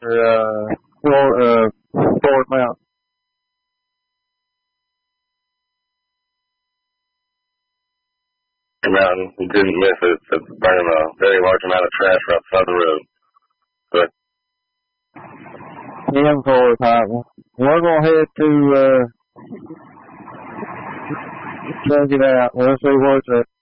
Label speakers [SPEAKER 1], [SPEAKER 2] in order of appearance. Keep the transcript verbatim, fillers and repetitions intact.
[SPEAKER 1] uh, Ford, uh, Ford Mount.
[SPEAKER 2] Mountain, you didn't miss it. It's burning a very large amount of trash right beside the road. But
[SPEAKER 1] ten four type one. We're gonna head to uh check it out. We'll see where it's at.